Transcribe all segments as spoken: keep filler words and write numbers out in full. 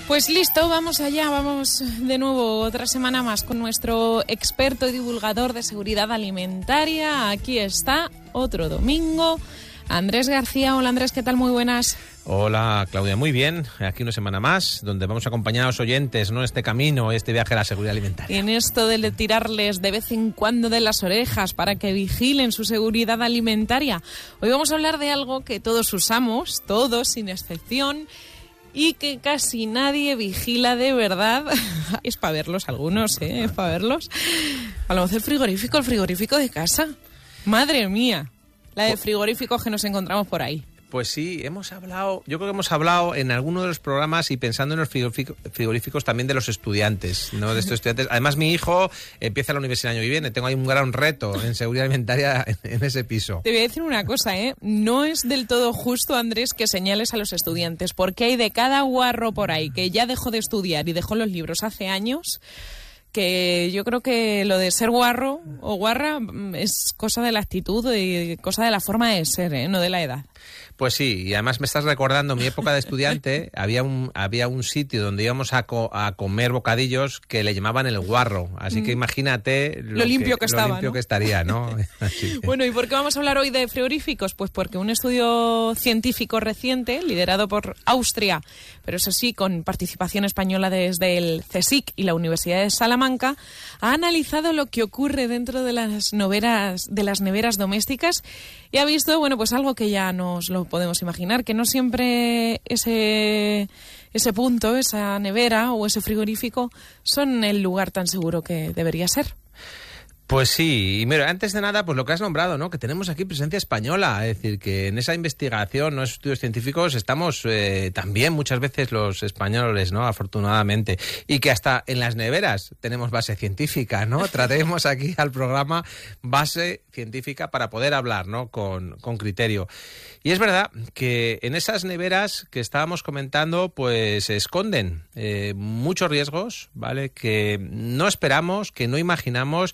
Pues listo, vamos allá, vamos de nuevo otra semana más con nuestro experto y divulgador de seguridad alimentaria. Aquí está, otro domingo, Andrés García. Hola Andrés, ¿qué tal? Muy buenas. Hola Claudia, muy bien. Aquí una semana más, donde vamos a acompañar a los oyentes, ¿no? Este camino, este viaje a la seguridad alimentaria. En esto de tirarles de vez en cuando de las orejas para que vigilen su seguridad alimentaria. Hoy vamos a hablar de algo que todos usamos, todos sin excepción, y que casi nadie vigila de verdad. Es para verlos algunos, ¿eh? Es para verlos. Hablamos del frigorífico, el frigorífico de casa. Madre mía, la de frigoríficos que nos encontramos por ahí. Pues sí, hemos hablado, yo creo que hemos hablado en alguno de los programas y pensando en los frigoríficos también de los estudiantes, ¿no? De estos estudiantes. Además, mi hijo empieza la universidad el año que viene, tengo ahí un gran reto en seguridad alimentaria en, en ese piso. Te voy a decir una cosa, ¿eh? No es del todo justo, Andrés, que señales a los estudiantes, porque hay de cada guarro por ahí que ya dejó de estudiar y dejó los libros hace años, que yo creo que lo de ser guarro o guarra es cosa de la actitud y cosa de la forma de ser, ¿eh? No de la edad. Pues sí, y además me estás recordando mi época de estudiante, había un había un sitio donde íbamos a, co, a comer bocadillos que le llamaban el guarro, así que imagínate lo, lo limpio que, que, estaba, lo limpio ¿no? que estaría, ¿no? Así. Bueno, ¿y por qué vamos a hablar hoy de frigoríficos? Pues porque un estudio científico reciente, liderado por Austria, pero eso sí, con participación española desde el CSIC y la Universidad de Salamanca, ha analizado lo que ocurre dentro de las neveras, de las neveras domésticas y ha visto, bueno, pues algo que ya nos lo podemos imaginar, que no siempre ese, ese punto, esa nevera o ese frigorífico son el lugar tan seguro que debería ser. Pues sí, y mira, antes de nada, pues lo que has nombrado, ¿no? Que tenemos aquí presencia española, es decir, que en esa investigación, ¿no? Esos estudios científicos, estamos eh, también muchas veces los españoles, ¿no? Afortunadamente, y que hasta en las neveras tenemos base científica, ¿no? Tratemos aquí al programa base científica para poder hablar, ¿no? Con, con criterio. Y es verdad que en esas neveras que estábamos comentando, pues se esconden eh, muchos riesgos, ¿vale? Que no esperamos, que no imaginamos.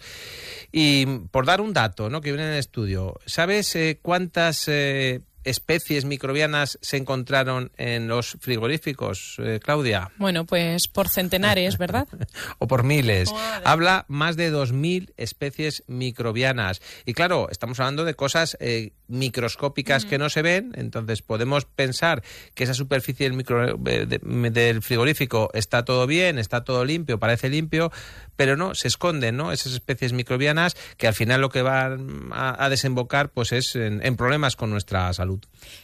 Y por dar un dato, ¿no? Que viene en el estudio, ¿sabes eh, cuántas eh, especies microbianas se encontraron en los frigoríficos, eh, Claudia? Bueno, pues por centenares, ¿verdad? O por miles. Oh, Habla más de dos mil especies microbianas. Y claro, estamos hablando de cosas eh, microscópicas uh-huh. que no se ven, entonces podemos pensar que esa superficie del, micro, de, de, del frigorífico está todo bien, está todo limpio, parece limpio, pero no, se esconden, ¿no? Esas especies microbianas que al final lo que van a, a desembocar pues es en, en problemas con nuestra salud.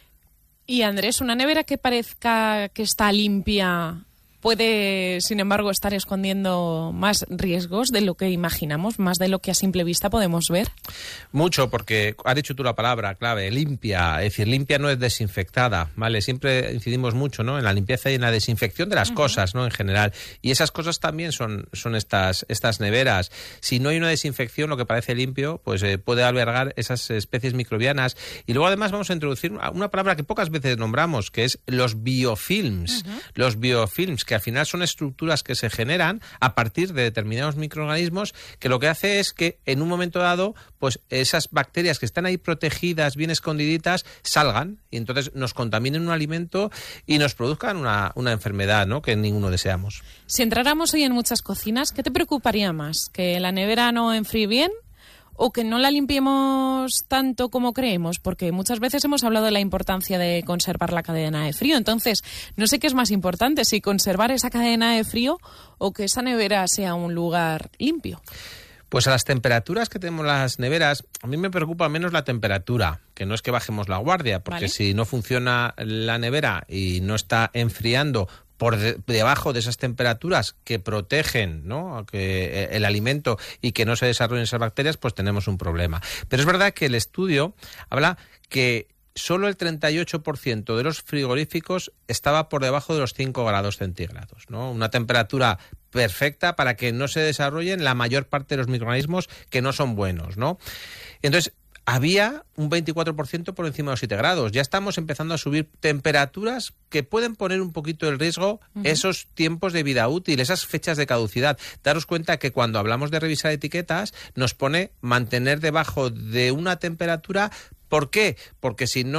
Y Andrés, una nevera que parezca que está limpia puede, sin embargo, estar escondiendo más riesgos de lo que imaginamos, más de lo que a simple vista podemos ver. Mucho, porque has dicho tú la palabra clave, limpia. Es decir, limpia no es desinfectada, ¿vale? Siempre incidimos mucho, ¿no? En la limpieza y en la desinfección de las uh-huh. cosas, ¿no? En general. Y esas cosas también son, son estas, estas neveras. Si no hay una desinfección, lo que parece limpio, pues eh, puede albergar esas especies microbianas. Y luego, además, vamos a introducir una palabra que pocas veces nombramos, que es los biofilms. Uh-huh. Los biofilms, que al final son estructuras que se generan a partir de determinados microorganismos, que lo que hace es que en un momento dado, pues esas bacterias que están ahí protegidas, bien escondiditas, salgan y entonces nos contaminen un alimento y nos produzcan una, una enfermedad, ¿no? Que ninguno deseamos. Si entráramos hoy en muchas cocinas, ¿qué te preocuparía más? ¿Que la nevera no enfríe bien? ¿O que no la limpiemos tanto como creemos? Porque muchas veces hemos hablado de la importancia de conservar la cadena de frío. Entonces, no sé qué es más importante, si conservar esa cadena de frío o que esa nevera sea un lugar limpio. Pues a las temperaturas que tenemos las neveras, a mí me preocupa menos la temperatura, que no es que bajemos la guardia, porque ¿vale? Si no funciona la nevera y no está enfriando por de, debajo de esas temperaturas que protegen, ¿no? Que el alimento y que no se desarrollen esas bacterias, pues tenemos un problema. Pero es verdad que el estudio habla que solo el treinta y ocho por ciento de los frigoríficos estaba por debajo de los cinco grados centígrados, ¿no? Una temperatura perfecta para que no se desarrollen la mayor parte de los microorganismos que no son buenos, ¿no? Entonces, había un veinticuatro por ciento por encima de los siete grados. Ya estamos empezando a subir temperaturas que pueden poner un poquito en riesgo uh-huh. esos tiempos de vida útil, esas fechas de caducidad. Daros cuenta que cuando hablamos de revisar etiquetas nos pone mantener debajo de una temperatura. ¿Por qué? Porque si no,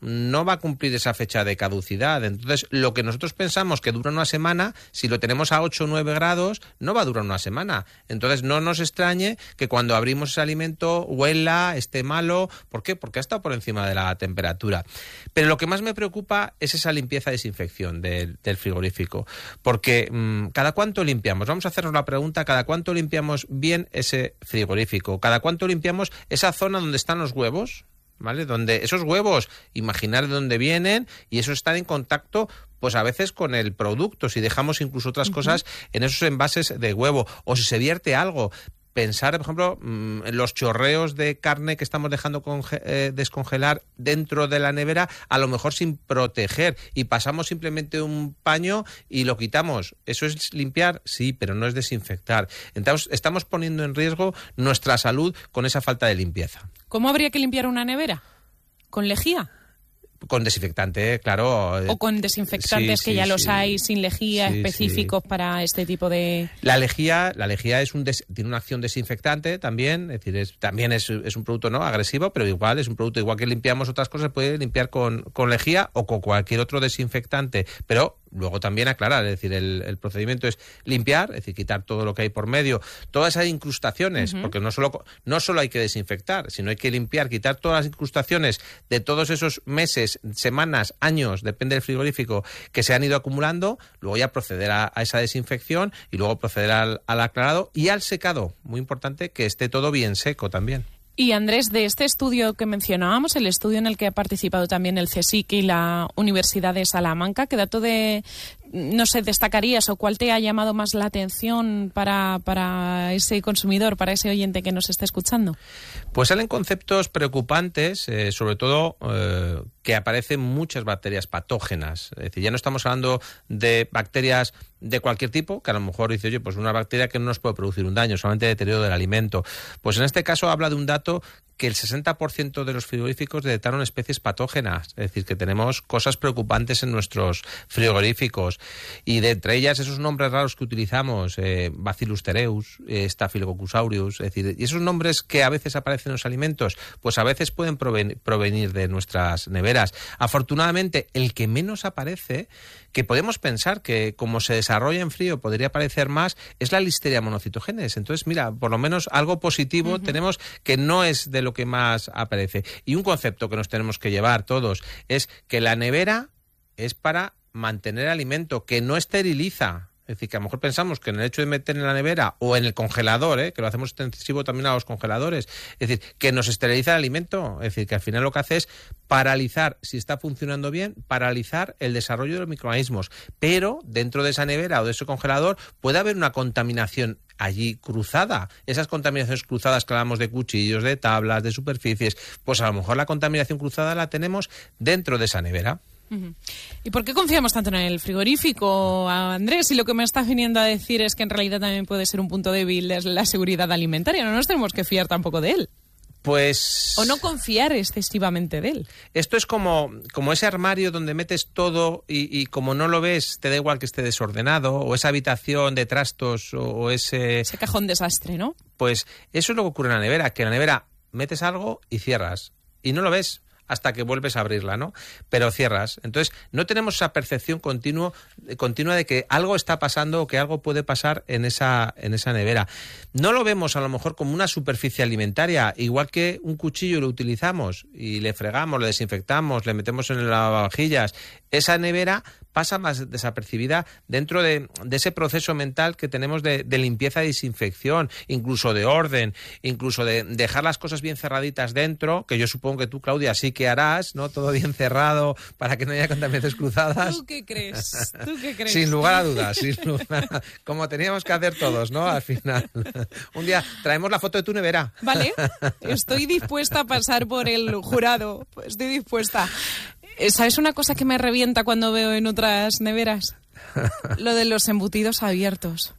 no va a cumplir esa fecha de caducidad. Entonces, lo que nosotros pensamos que dura una semana, si lo tenemos a ocho o nueve grados, no va a durar una semana. Entonces, no nos extrañe que cuando abrimos ese alimento huela, esté malo. ¿Por qué? Porque ha estado por encima de la temperatura. Pero lo que más me preocupa es esa limpieza y desinfección del, del frigorífico. Porque mmm, ¿cada cuánto limpiamos? Vamos a hacernos la pregunta, ¿cada cuánto limpiamos bien ese frigorífico? ¿Cada cuánto limpiamos esa zona donde están los huevos? ¿Vale? Donde esos huevos, imaginar de dónde vienen, y eso está en contacto, pues a veces con el producto, si dejamos incluso otras uh-huh. cosas en esos envases de huevo, o si se vierte algo. Pensar, por ejemplo, en los chorreos de carne que estamos dejando conge- eh, descongelar dentro de la nevera, a lo mejor sin proteger, y pasamos simplemente un paño y lo quitamos. ¿Eso es limpiar? Sí, pero no es desinfectar. Entonces, estamos poniendo en riesgo nuestra salud con esa falta de limpieza. ¿Cómo habría que limpiar una nevera? ¿Con lejía? Con desinfectante, claro. O con desinfectantes sí, que sí, ya los sí. hay sin lejía sí, específicos sí. para este tipo de... La lejía, la lejía es un des, tiene una acción desinfectante también, es decir, es, también es, es un producto no agresivo, pero igual es un producto, igual que limpiamos otras cosas, puede limpiar con, con lejía o con cualquier otro desinfectante, pero luego también aclarar, es decir, el, el procedimiento es limpiar, es decir, quitar todo lo que hay por medio, todas esas incrustaciones, uh-huh. porque no solo, no solo hay que desinfectar, sino hay que limpiar, quitar todas las incrustaciones de todos esos meses, semanas, años, depende del frigorífico, que se han ido acumulando, luego ya proceder a, a esa desinfección y luego proceder al, al aclarado y al secado. Muy importante que esté todo bien seco también. Y Andrés, de este estudio que mencionábamos, el estudio en el que ha participado también el CSIC y la Universidad de Salamanca, ¿qué dato de, no sé, destacarías o cuál te ha llamado más la atención para, para ese consumidor, para ese oyente que nos está escuchando? Pues salen conceptos preocupantes, eh, sobre todo eh, que aparecen muchas bacterias patógenas. Es decir, ya no estamos hablando de bacterias de cualquier tipo, que a lo mejor dice, oye, pues una bacteria que no nos puede producir un daño, solamente deterioro del alimento. Pues en este caso habla de un dato que el sesenta por ciento de los frigoríficos detectaron especies patógenas, es decir, que tenemos cosas preocupantes en nuestros frigoríficos, y de entre ellas esos nombres raros que utilizamos, eh, Bacillus cereus, eh, Staphylococcus aureus, es decir, y esos nombres que a veces aparecen en los alimentos, pues a veces pueden proven- provenir de nuestras neveras. Afortunadamente, el que menos aparece, que podemos pensar que como se desarrolla en frío podría aparecer más, es la Listeria monocytogenes. Entonces, mira, por lo menos algo positivo uh-huh. tenemos, que no es de lo que más aparece. Y un concepto que nos tenemos que llevar todos es que la nevera es para mantener alimento, que no esteriliza. Es decir, que a lo mejor pensamos que en el hecho de meter en la nevera o en el congelador, ¿eh? que lo hacemos extensivo también a los congeladores, es decir, que nos esteriliza el alimento, es decir, que al final lo que hace es paralizar, si está funcionando bien, paralizar el desarrollo de los microorganismos. Pero dentro de esa nevera o de ese congelador puede haber una contaminación allí cruzada. Esas contaminaciones cruzadas que hablamos de cuchillos, de tablas, de superficies, pues a lo mejor la contaminación cruzada la tenemos dentro de esa nevera. Uh-huh. ¿Y por qué confiamos tanto en el frigorífico, Andrés? Y lo que me estás viniendo a decir es que en realidad también puede ser un punto débil de la seguridad alimentaria. No nos tenemos que fiar tampoco de él. Pues... O no confiar excesivamente de él. Esto es como, como ese armario donde metes todo y, y como no lo ves, te da igual que esté desordenado, o esa habitación de trastos, o, o ese... Ese cajón desastre, ¿no? Pues eso es lo que ocurre en la nevera, que en la nevera metes algo y cierras, y no lo ves hasta que vuelves a abrirla, ¿no? Pero cierras. Entonces, no tenemos esa percepción continua, continua de que algo está pasando o que algo puede pasar en esa, en esa nevera. No lo vemos a lo mejor como una superficie alimentaria, igual que un cuchillo lo utilizamos y le fregamos, le desinfectamos, le metemos en el lavavajillas. Esa nevera pasa más desapercibida dentro de, de ese proceso mental que tenemos de, de limpieza y desinfección, incluso de orden, incluso de dejar las cosas bien cerraditas dentro, que yo supongo que tú, Claudia, sí que harás, ¿no? Todo bien cerrado para que no haya contaminaciones cruzadas. ¿Tú qué crees? ¿Tú qué crees? Sin lugar a dudas, sin lugar, como teníamos que hacer todos, ¿no? Al final. Un día traemos la foto de tu nevera. Vale, estoy dispuesta a pasar por el jurado, estoy dispuesta. ¿Sabes una cosa que me revienta cuando veo en otras neveras? Lo de los embutidos abiertos.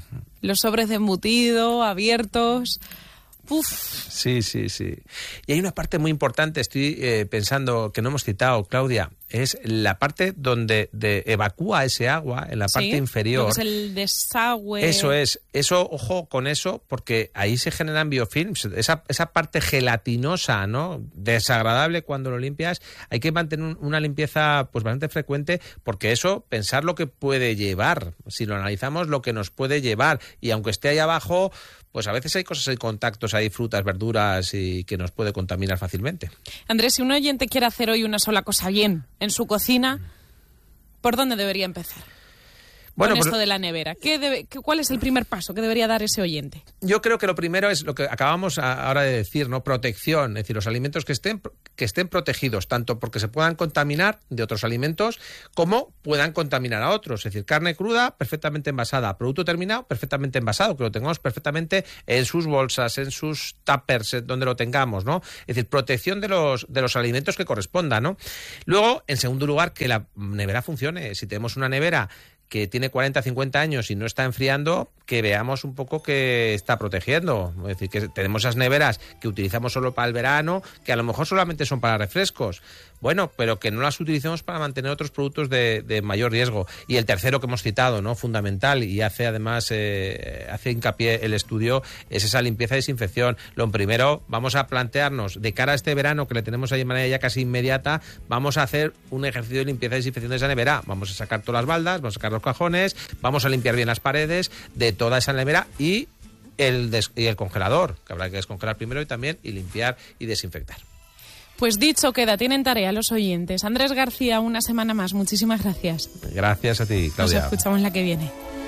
Los sobres de embutido abiertos. Uf. Sí, sí, sí. Y hay una parte muy importante, estoy eh, pensando, que no hemos citado, Claudia. es la parte donde de, evacúa ese agua, en la parte sí, inferior. Es el desagüe. Eso es, eso, ojo con eso, porque ahí se generan biofilms, esa, esa parte gelatinosa, ¿no? Desagradable cuando lo limpias, hay que mantener una limpieza pues bastante frecuente, porque eso, pensar lo que puede llevar, si lo analizamos, lo que nos puede llevar, y aunque esté ahí abajo, pues a veces hay cosas, hay contactos, hay frutas, verduras y que nos puede contaminar fácilmente. Andrés, si un oyente quiere hacer hoy una sola cosa bien en su cocina, ¿por dónde debería empezar? Bueno, con esto pues, de la nevera. ¿Qué debe, qué, ¿Cuál es el primer paso que debería dar ese oyente? Yo creo que lo primero es lo que acabamos ahora de decir, ¿no? Protección, es decir, los alimentos que estén, que estén protegidos, tanto porque se puedan contaminar de otros alimentos, como puedan contaminar a otros. Es decir, carne cruda, perfectamente envasada, producto terminado, perfectamente envasado, que lo tengamos perfectamente en sus bolsas, en sus tuppers, donde lo tengamos, ¿no? Es decir, protección de los, de los alimentos que correspondan, ¿no? Luego, en segundo lugar, que la nevera funcione. Si tenemos una nevera que tiene cuarenta, cincuenta años y no está enfriando, que veamos un poco que está protegiendo. Es decir, que tenemos esas neveras que utilizamos solo para el verano, que a lo mejor solamente son para refrescos. Bueno, pero que no las utilicemos para mantener otros productos de, de mayor riesgo. Y el tercero que hemos citado, ¿no? Fundamental, y hace además, eh, hace hincapié el estudio, es esa limpieza y desinfección. Lo primero, vamos a plantearnos, de cara a este verano, que le tenemos ahí de manera ya casi inmediata, vamos a hacer un ejercicio de limpieza y desinfección de esa nevera. Vamos a sacar todas las baldas, vamos a sacar los cajones, vamos a limpiar bien las paredes de toda esa nevera y el, des- y el congelador, que habrá que descongelar primero y también y limpiar y desinfectar. Pues dicho queda, tienen tarea los oyentes. Andrés García, una semana más, muchísimas gracias. Gracias a ti, Claudia. Nos escuchamos la que viene.